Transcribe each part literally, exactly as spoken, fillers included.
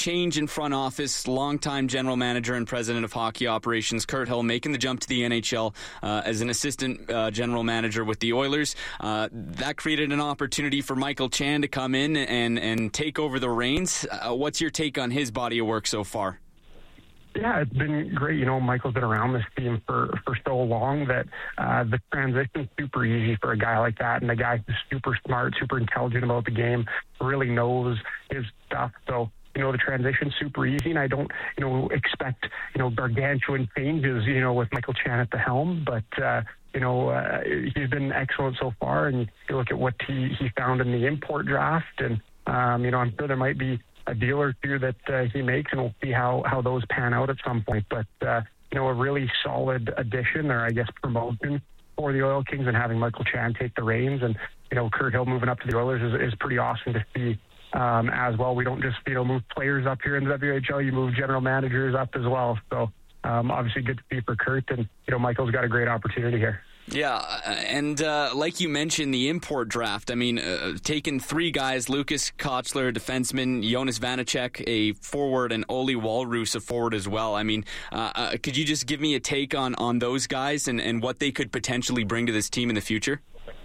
change in front office. Longtime general manager and president of hockey operations, Kirt Hill, making the jump to the N H L uh, as an assistant uh, general manager with the Oilers. Uh, that created an opportunity for Michael Chan to come in and, and take over the reins. Uh, what's your take on his body of work so far? Yeah, it's been great. You know, Michael's been around this team for, for so long that uh, the transition's super easy for a guy like that. And the guy who's super smart, super intelligent about the game, really knows his stuff. So, you know, the transition's super easy. And I don't, you know, expect, you know, gargantuan changes, you know, with Michael Chan at the helm. But, uh, you know, uh, he's been excellent so far. And you look at what he, he found in the import draft. And, um, you know, I'm sure there might be a deal or two that uh, he makes, and we'll see how, how those pan out at some point. But, uh, you know, a really solid addition, or I guess promotion for the Oil Kings, and having Michael Chan take the reins. And, you know, Kirt Hill moving up to the Oilers is, is pretty awesome to see um, as well. We don't just, you know, move players up here in the W H L, you move general managers up as well. So um, obviously good to see for Kirt, and, you know, Michael's got a great opportunity here. Yeah, and uh, like you mentioned, the import draft, I mean, uh, taking three guys, Lukas Kochler, defenseman, Jonas Vanacek, a forward, and Olli Walrus, a forward as well. I mean, uh, uh, could you just give me a take on, on those guys and, and what they could potentially bring to this team in the future?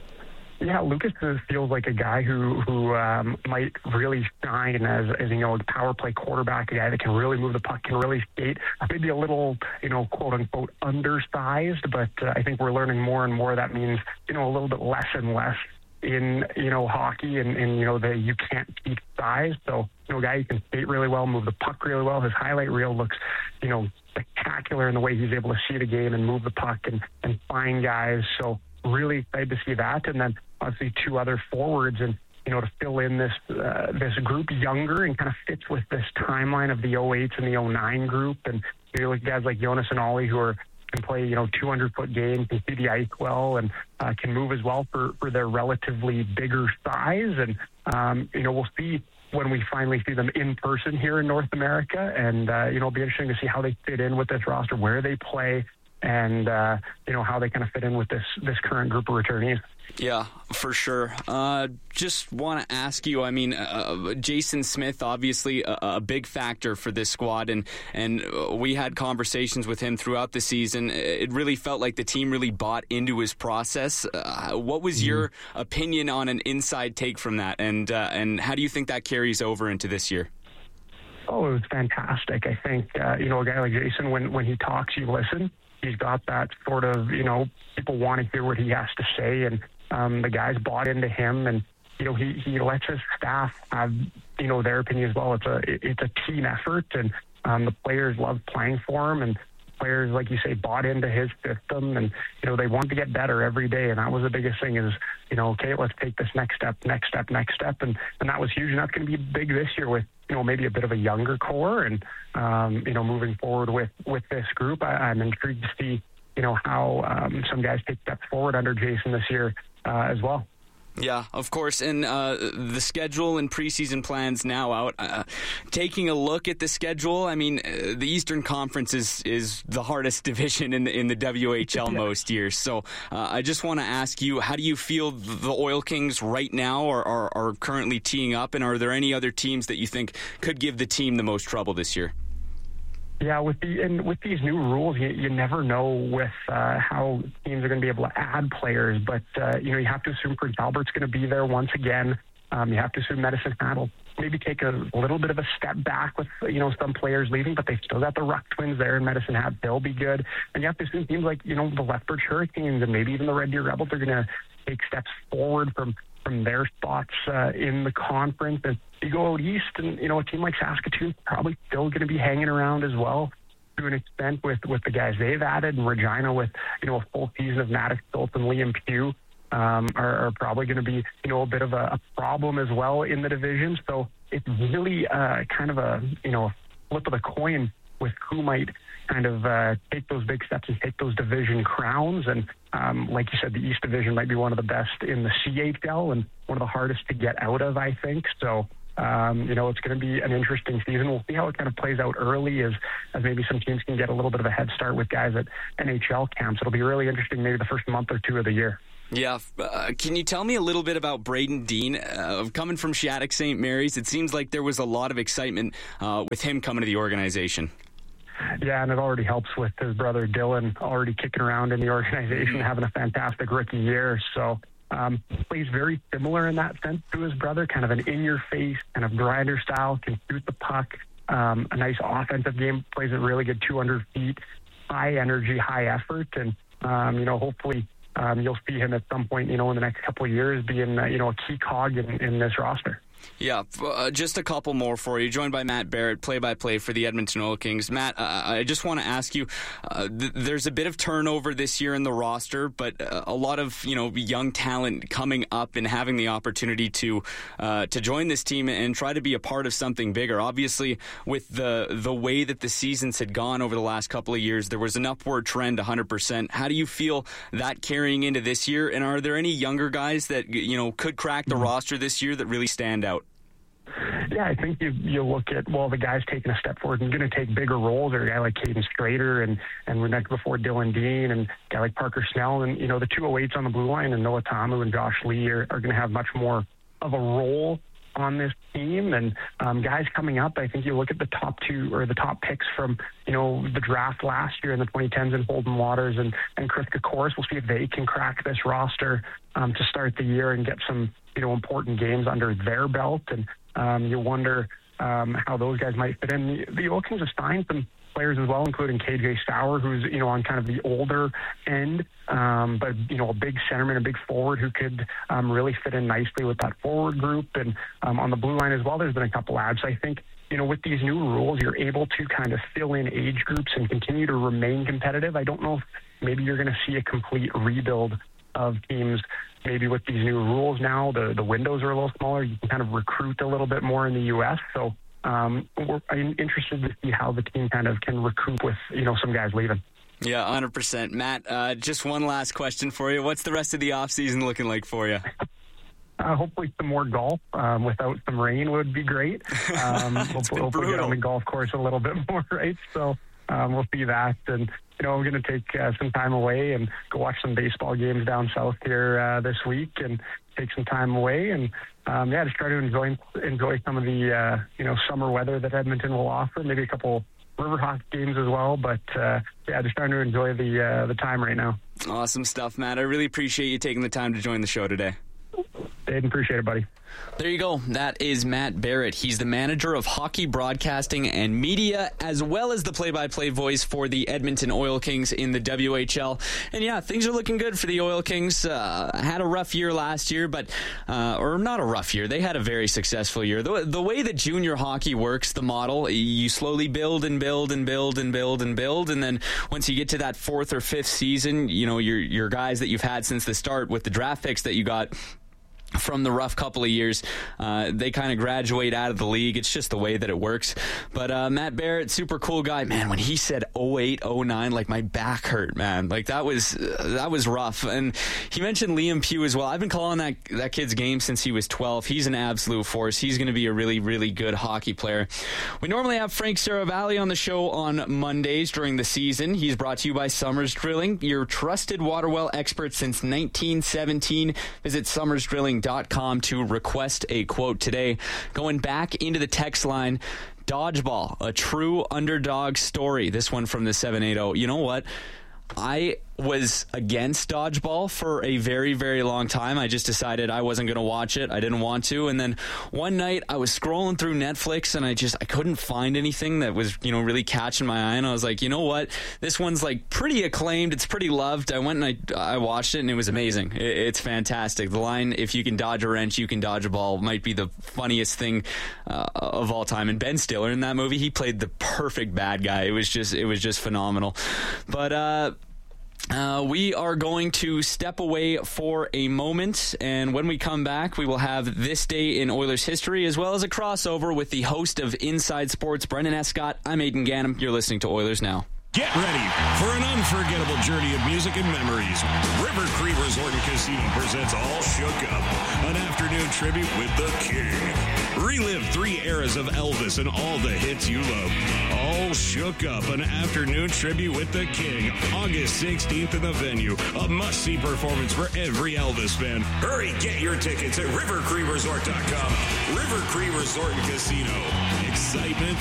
Yeah, Lukas feels like a guy who who um, might really shine as, as, you know, a power play quarterback, a guy that can really move the puck, can really skate. Maybe a little, you know, quote unquote undersized, but uh, I think we're learning more and more that means, you know, a little bit less and less in, you know, hockey, and, and you know, the you can't keep size. So, you know, a guy who can skate really well, move the puck really well. His highlight reel looks, you know, spectacular in the way he's able to see the game and move the puck and, and find guys. So really excited to see that. And then obviously two other forwards, and, you know, to fill in this uh, this group younger and kind of fits with this timeline of the oh eights and the oh nine group. And you look at guys like Jonas and Olli who are can play, you know, two hundred foot games, can see the ice well, and uh, can move as well for, for their relatively bigger size. And, um, you know, we'll see when we finally see them in person here in North America. And, uh, you know, it'll be interesting to see how they fit in with this roster, where they play, and, uh, you know, how they kind of fit in with this, this current group of returnees. Yeah, for sure. Uh, just want to ask you, I mean, uh, Jason Smith, obviously a, a big factor for this squad, and, and we had conversations with him throughout the season. It really felt like the team really bought into his process. Uh, what was mm-hmm. your opinion on an inside take from that, and uh, and how do you think that carries over into this year? Oh, it was fantastic. I think, uh, you know, a guy like Jason, when, when he talks, you listen. He's got that sort of, you know, people want to hear what he has to say, and um, the guys bought into him, and, you know, he, he lets his staff have, you know, their opinion as well. It's a it's a team effort, and um, the players love playing for him, and players, like you say, bought into his system, and, you know, they want to get better every day, and that was the biggest thing is, you know, okay, let's take this next step, next step, next step, and, and that was huge, and that's going to be big this year with, you know, maybe a bit of a younger core, and, um, you know, moving forward with, with this group, I, I'm intrigued to see, you know, how um, some guys take steps forward under Jason this year uh, as well. Yeah, of course, and uh, the schedule and preseason plans now out. Uh, taking a look at the schedule, I mean, uh, the Eastern Conference is, is the hardest division in the, in the W H L yeah. most years. So uh, I just want to ask you, how do you feel the Oil Kings right now are, are, are currently teeing up, and are there any other teams that you think could give the team the most trouble this year? Yeah, with the and with these new rules, you, you never know with uh, how teams are going to be able to add players. But uh, you know, you have to assume Prince Albert's going to be there once again. Um, you have to assume Medicine Hat will maybe take a little bit of a step back with, you know, some players leaving, but they've still got the Ruck Twins there in Medicine Hat. They'll be good. And you have to assume teams like, you know, the Lethbridge Hurricanes and maybe even the Red Deer Rebels are going to take steps forward from from their spots uh, in the conference. And you go out east, and, you know, a team like Saskatoon probably still going to be hanging around as well to an extent with, with the guys they've added. And Regina with, you know, a full season of Maddox Schultz and Liam Pugh um, are, are probably going to be, you know, a bit of a, a problem as well in the division. So it's really uh, kind of a, you know, a flip of the coin with who might kind of uh, take those big steps and take those division crowns. And um, like you said, the East Division might be one of the best in the C H L and one of the hardest to get out of, I think. So, um, you know, it's going to be an interesting season. We'll see how it kind of plays out early as, as maybe some teams can get a little bit of a head start with guys at N H L camps. It'll be really interesting maybe the first month or two of the year. Yeah. Uh, can you tell me a little bit about Braden Dean? Uh, coming from Shattuck Saint Mary's, it seems like there was a lot of excitement uh, with him coming to the organization. Yeah, and it already helps with his brother Dylan already kicking around in the organization, mm-hmm. having a fantastic rookie year. So um, plays very similar in that sense to his brother, kind of an in-your-face, kind of grinder style, can shoot the puck, um, a nice offensive game, plays it really good, two hundred feet, high energy, high effort, and, um, you know, hopefully um, you'll see him at some point, you know, in the next couple of years being, uh, you know, a key cog in, in this roster. Yeah, uh, just a couple more for you. Joined by Matt Barrett, play-by-play for the Edmonton Oil Kings. Matt, uh, I just want to ask you, uh, th- there's a bit of turnover this year in the roster, but uh, a lot of, you know, young talent coming up and having the opportunity to uh, to join this team and try to be a part of something bigger. Obviously, with the the way that the seasons had gone over the last couple of years, there was an upward trend one hundred percent. How do you feel that carrying into this year? And are there any younger guys that, you know, could crack the mm-hmm. roster this year that really stand out? Yeah, I think you you look at, well, the guy's taking a step forward and going to take bigger roles, or a guy like Caden Strader and, and next before Dylan Dean and a guy like Parker Snell. And, you know, the two oh eights on the blue line and Noah Tamu and Josh Lee are, are going to have much more of a role on this team. And um, guys coming up, I think you look at the top two or the top picks from, you know, the draft last year in the twenty tens and Holden Waters and, and Chris Kokoris. We'll see if they can crack this roster um, to start the year and get some, you know, important games under their belt. And um, you wonder um, how those guys might fit in. The, the Oil Kings have signed some players as well, including K J Sauer, who's, you know, on kind of the older end, um, but, you know, a big centerman, a big forward who could um, really fit in nicely with that forward group. And um, on the blue line as well, there's been a couple ads. I think, you know, with these new rules, you're able to kind of fill in age groups and continue to remain competitive. I don't know if maybe you're going to see a complete rebuild of teams. Maybe with these new rules now, the, the windows are a little smaller. You can kind of recruit a little bit more in the U S. So um, we're I'm interested to see how the team kind of can recoup with, you know, some guys leaving. Yeah, one hundred percent. Matt, uh, just one last question for you. What's the rest of the offseason looking like for you? Uh, hopefully some more golf um, without some rain would be great. Um, hopefully, hopefully get on the golf course a little bit more, right? So um, we'll see that. And, you know, we're going to take uh, some time away and go watch some baseball games down south here uh, this week and take some time away. And, um, yeah, just try to enjoy enjoy some of the, uh, you know, summer weather that Edmonton will offer. Maybe a couple Riverhawk games as well. But, uh, yeah, just trying to enjoy the, uh, the time right now. Awesome stuff, Matt. I really appreciate you taking the time to join the show today. Dave, appreciate it, buddy. There you go. That is Matt Barrett. He's the manager of hockey broadcasting and media, as well as the play-by-play voice for the Edmonton Oil Kings in the W H L. And yeah, things are looking good for the Oil Kings. Uh, had a rough year last year, but uh, or not a rough year. They had a very successful year. The, the way that junior hockey works, the model, you slowly build and build and build and build and build, and then once you get to that fourth or fifth season, you know, your your guys that you've had since the start with the draft picks that you got from the rough couple of years, uh, they kind of graduate out of the league. It's just the way that it works. But uh, Matt Barrett, super cool guy. Man, when he said oh eight, oh nine, like my back hurt, man. Like that was uh, that was rough. And he mentioned Liam Pugh as well. I've been calling that that kid's game since he was twelve. He's an absolute force. He's going to be a really, really good hockey player. We normally have Frank Saravalli on the show on Mondays during the season. He's brought to you by Summers Drilling, your trusted water well expert since nineteen seventeen. Visit Summers Drilling dot com to request a quote today. Going back into the text line, Dodgeball, a true underdog story. This one from the seven eighty. You know what? I was against Dodgeball for a very, very long time. I just decided I wasn't going to watch it. I didn't want to. And then one night I was scrolling through Netflix and I just, I couldn't find anything that was, you know, really catching my eye. And I was like, you know what? This one's like pretty acclaimed. It's pretty loved. I went and I, I watched it and it was amazing. It, it's fantastic. The line, if you can dodge a wrench, you can dodge a ball, might be the funniest thing uh, of all time. And Ben Stiller in that movie, he played the perfect bad guy. It was just, it was just phenomenal. But, uh, Uh, we are going to step away for a moment, and when we come back, we will have This Day in Oilers History, as well as a crossover with the host of Inside Sports, Brendan Escott. I'm Aidan Gannam. You're listening to Oilers Now. Get ready for an unforgettable journey of music and memories. River Cree Resort and Casino presents All Shook Up, an afternoon tribute with the King. Relive three eras of Elvis and all the hits you love. All Shook Up, an afternoon tribute with the King. August sixteenth in the venue. A must-see performance for every Elvis fan. Hurry, get your tickets at river cree resort dot com. River Cree Resort and Casino. Excitement.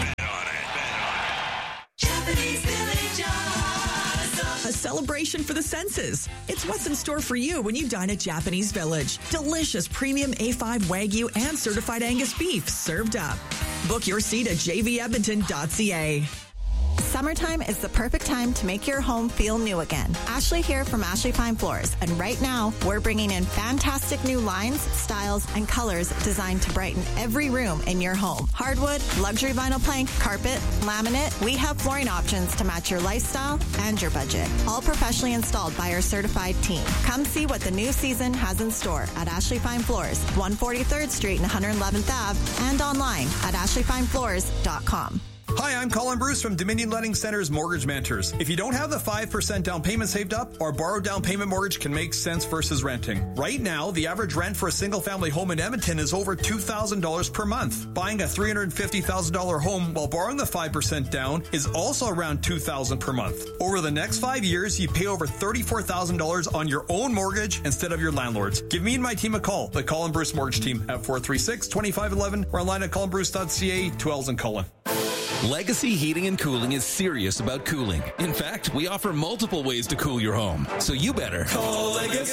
A celebration for the senses. It's what's in store for you when you dine at Japanese Village. Delicious premium A five Wagyu and certified Angus beef served up. Book your seat at j v edmonton dot c a. Summertime is the perfect time to make your home feel new again. Ashley here from Ashley Fine Floors, and right now we're bringing in fantastic new lines, styles, and colors designed to brighten every room in your home. Hardwood, luxury vinyl plank, carpet, laminate, we have flooring options to match your lifestyle and your budget. All professionally installed by our certified team. Come see what the new season has in store at Ashley Fine Floors, one forty-third Street and one hundred eleventh Avenue, and online at ashley fine floors dot com. Hi, I'm Colin Bruce from Dominion Lending Center's Mortgage Mentors. If you don't have the five percent down payment saved up, our borrowed down payment mortgage can make sense versus renting. Right now, the average rent for a single-family home in Edmonton is over two thousand dollars per month. Buying a three hundred fifty thousand dollars home while borrowing the five percent down is also around two thousand dollars per month. Over the next five years, you pay over thirty-four thousand dollars on your own mortgage instead of your landlord's. Give me and my team a call, the Colin Bruce Mortgage Team, at four three six, two five one one or online at colin bruce dot c a. Two L's in Colin. Legacy Heating and Cooling is serious about cooling. In fact, we offer multiple ways to cool your home. So you better call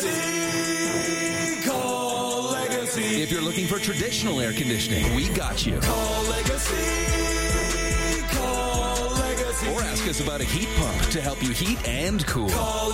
Legacy. Call Legacy. If you're looking for traditional air conditioning, we got you. Call Legacy. Call Legacy. Or ask us about a heat pump to help you heat and cool. Call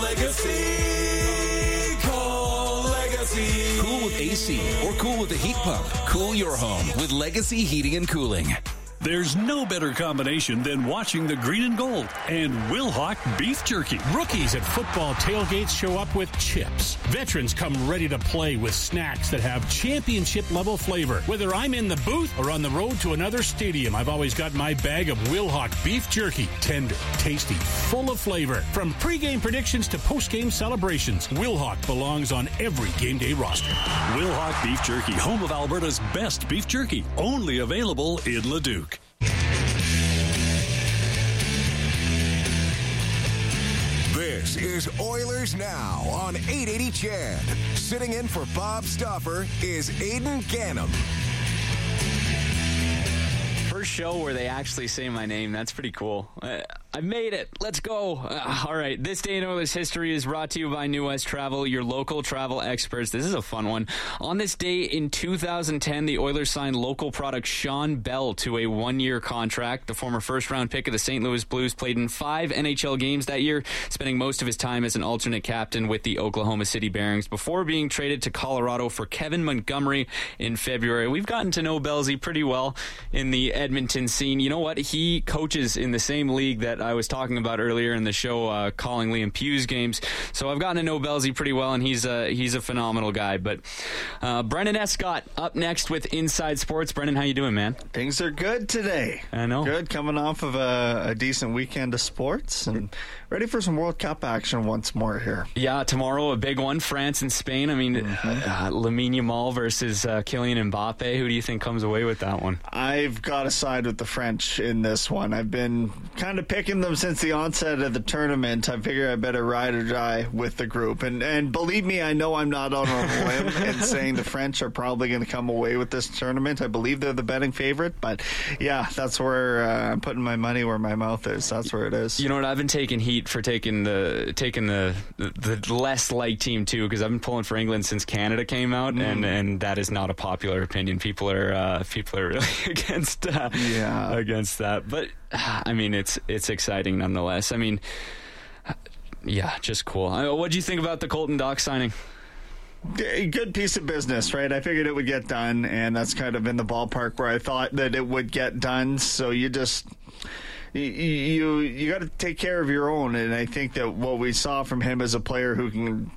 Legacy. Call Legacy. Cool with A C or cool with a heat pump. Cool your home with Legacy Heating and Cooling. There's no better combination than watching the green and gold and Wilhauk beef jerky. Rookies at football tailgates show up with chips. Veterans come ready to play with snacks that have championship-level flavor. Whether I'm in the booth or on the road to another stadium, I've always got my bag of Wilhauk beef jerky. Tender, tasty, full of flavor. From pregame predictions to postgame celebrations, Wilhauk belongs on every game day roster. Wilhauk beef jerky, home of Alberta's best beef jerky. Only available in Leduc. This is Oilers Now on eight eighty C H E D. Sitting in for Bob Stauffer is Aidan Gannam. First show where they actually say my name. That's pretty cool. Uh, I made it. Let's go. Uh, all right. This day in Oilers history is brought to you by New West Travel, your local travel experts. This is a fun one. On this day in two thousand ten, the Oilers signed local product Sean Bell to a one-year contract. The former first-round pick of the Saint Louis Blues played in five N H L games that year, spending most of his time as an alternate captain with the Oklahoma City Barons before being traded to Colorado for Kevin Montgomery in February. We've gotten to know Bellsy pretty well in the Edmonton scene. You know what? He coaches in the same league that I was talking about earlier in the show, uh, calling Liam Pugh's games. So I've gotten to know Bellsy pretty well, and he's a, he's a phenomenal guy. But uh, Brendan Escott up next with Inside Sports. Brendan, how you doing, man? Things are good today. I know. Good, coming off of a, a decent weekend of sports and ready for some World Cup action once more here. Yeah, tomorrow a big one, France and Spain. I mean, mm-hmm. uh, Lamine Yamal versus uh, Kylian Mbappe. Who do you think comes away with that one? I've got to side with the French in this one. I've been kind of picking them since the onset of the tournament. I figure I better ride or die with the group. And and believe me, I know I'm not on a limb in saying the French are probably going to come away with this tournament. I believe they're the betting favorite. But yeah, that's where uh, I'm putting my money where my mouth is. That's where it is. You know what? I've been taking heat for taking the taking the the, the less light team too, because I've been pulling for England since Canada came out, mm. and, and that is not a popular opinion. People are uh, people are really against uh, yeah. against that. But I mean, it's it's exciting nonetheless. I mean, yeah, just cool. What do you think about the Colton Dach signing? Good piece of business, right? I figured it would get done, and that's kind of in the ballpark where I thought that it would get done. So you just you you, you got to take care of your own, and I think that what we saw from him as a player who can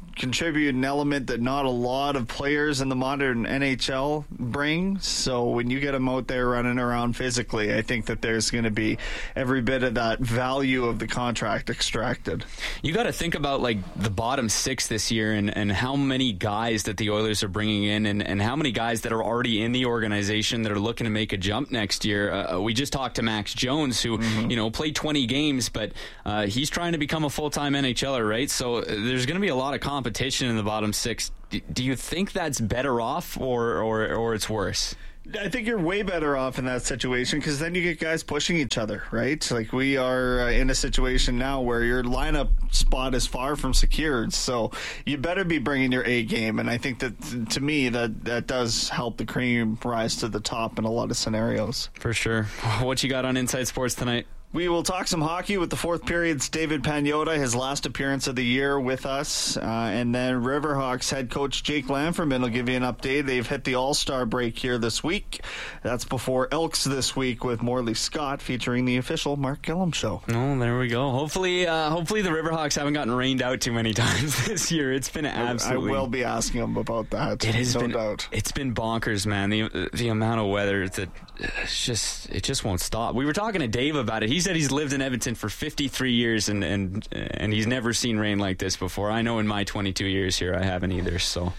contribute an element that not a lot of players in the modern N H L bring. So when you get them out there running around physically, I think that there's going to be every bit of that value of the contract extracted. You got to think about like the bottom six this year and, and how many guys that the Oilers are bringing in and, and how many guys that are already in the organization that are looking to make a jump next year. Uh, we just talked to Max Jones, who mm-hmm. you know played twenty games, but uh, he's trying to become a full-time N H L er, right? So uh, there's going to be a lot of competition in the bottom six. D- do you think that's better off or, or, or it's worse? I think you're way better off in that situation because then you get guys pushing each other, right? Like we are uh, in a situation now where your lineup spot is far from secured, so you better be bringing your A game. And I think that, to me, that that does help the cream rise to the top in a lot of scenarios. For sure. What you got on Inside Sports tonight? We will talk some hockey with the fourth period's David Pagnotta, his last appearance of the year with us. Uh, and then Riverhawks head coach Jake Lamferman will give you an update. They've hit the All-Star break here this week. That's before Elks this week with Morley Scott featuring the official Mark Gillum show. Oh, there we go. Hopefully uh, hopefully the Riverhawks haven't gotten rained out too many times this year. It's been absolutely... I will be asking them about that. It has no been, doubt. It's been bonkers, man. The the amount of weather that it's just it just won't stop. We were talking to Dave about it. He said he's lived in Edmonton for fifty-three years and, and and he's never seen rain like this before. I know in my twenty-two years here I haven't either, so...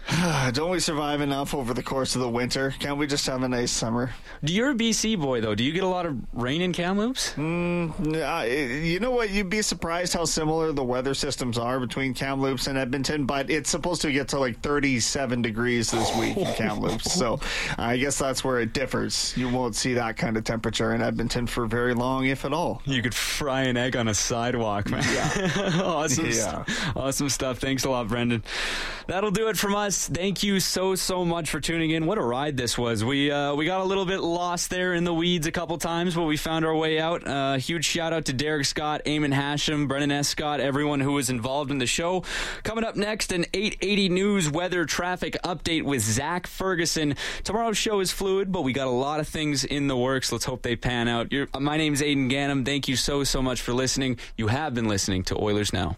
Don't we survive enough over the course of the winter? Can't we just have a nice summer? You're a B C boy, though. Do you get a lot of rain in Kamloops? Mm, uh, you know what? You'd be surprised how similar the weather systems are between Kamloops and Edmonton, but it's supposed to get to like thirty-seven degrees this week in Kamloops, so I guess that's where it differs. You won't see that kind of temperature in Edmonton for very long, if at all. You could fry an egg on a sidewalk, man. Yeah. awesome, yeah. St- awesome stuff. Thanks a lot, Brendan. That'll do it from us. Thank you so, so much for tuning in. What a ride this was. We uh, we got a little bit lost there in the weeds a couple times, but we found our way out. Uh, huge shout out to Derek Scott, Eamon Hashem, Brennan S. Scott, everyone who was involved in the show. Coming up next, an eight eighty News weather traffic update with Zach Ferguson. Tomorrow's show is fluid, but we got a lot of things in the works. Let's hope they pan out. You're, my name's Aiden Gannam. Thank you so, so much for listening. You have been listening to Oilers Now.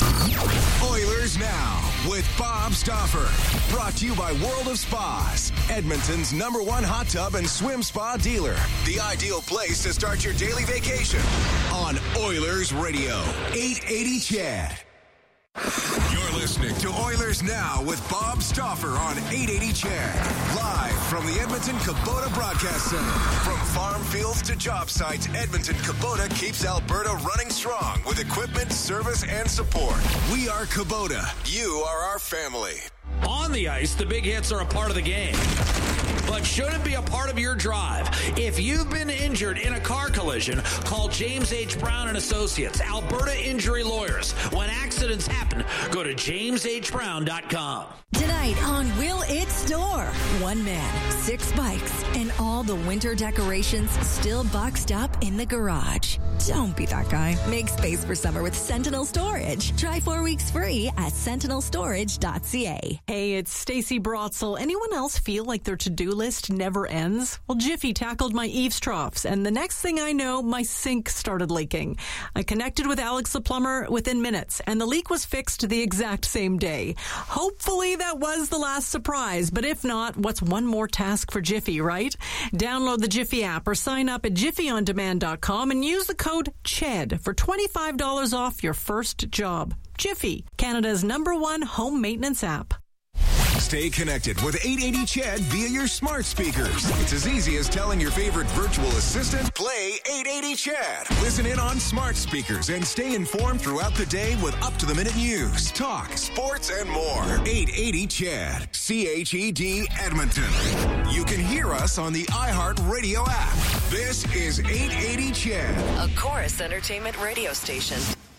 Oilers Now with Bob Stauffer. Brought to you by World of Spas, Edmonton's number one hot tub and swim spa dealer. The ideal place to start your daily vacation on Oilers Radio, eight eighty C H E D. You're listening to Oilers Now with Bob Stauffer on eight eighty C H E D. Live from the Edmonton Kubota Broadcast Center. From farm fields to job sites, Edmonton Kubota keeps Alberta running strong with equipment, service, and support. We are Kubota. You are our family. On the ice, the big hits are a part of the game. But should it be a part of your drive? If you've been injured in a car collision, call James H. Brown and Associates, Alberta Injury Lawyers. When accidents happen, go to james h brown dot com. Tonight on Will It Store, one man, six bikes, and all the winter decorations still boxed up in the garage. Don't be that guy. Make space for summer with Sentinel Storage. Try four weeks free at sentinel storage dot c a. Hey, it's Stacey Brotzel. Anyone else feel like their to-do list never ends? Well, Jiffy tackled my eaves troughs, and the next thing I know, my sink started leaking. I connected with Alex the plumber within minutes, and the leak was fixed the exact same day. Hopefully that was the last surprise, but if not, what's one more task for Jiffy, right? Download the Jiffy app or sign up at jiffy on demand dot com and use the code C H E D for twenty-five dollars off your first job. Jiffy, Canada's number one home maintenance app. Stay connected with eight eighty C H E D via your smart speakers. It's as easy as telling your favorite virtual assistant, play eight eighty C H E D. Listen in on smart speakers and stay informed throughout the day with up-to-the-minute news, talk, sports, and more. eight eighty C H E D. C H E D Edmonton. You can hear us on the iHeartRadio app. This is eight eighty C H E D. A Chorus Entertainment radio station.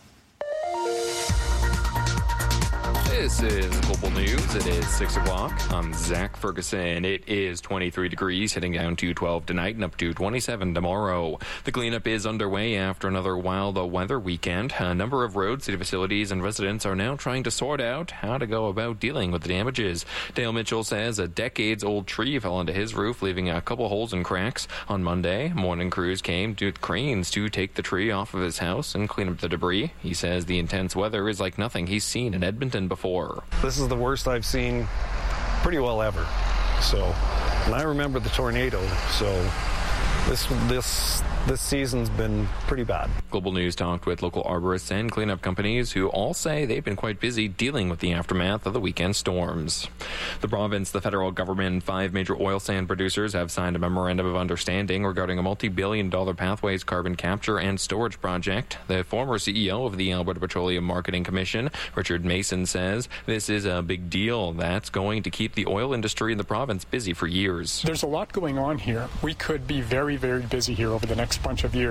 This is Global News. It is six o'clock. I'm Zach Ferguson. It is twenty-three degrees, heading down to twelve tonight and up to twenty-seven tomorrow. The cleanup is underway after another wild weather weekend. A number of roads, city facilities, and residents are now trying to sort out how to go about dealing with the damages. Dale Mitchell says a decades-old tree fell onto his roof, leaving a couple holes and cracks. On Monday, morning crews came with cranes to take the tree off of his house and clean up the debris. He says the intense weather is like nothing he's seen in Edmonton before. four. This is the worst I've seen pretty well ever. So, and I remember the tornado, so this this this season's been pretty bad. Global News talked with local arborists and cleanup companies who all say they've been quite busy dealing with the aftermath of the weekend storms. The province, the federal government, and five major oil sand producers have signed a memorandum of understanding regarding a multi-billion dollar Pathways carbon capture and storage project. The former C E O of the Alberta Petroleum Marketing Commission, Richard Mason, says this is a big deal that's going to keep the oil industry in the province busy for years. There's a lot going on here. We could be very, very busy here over the next bunch of years.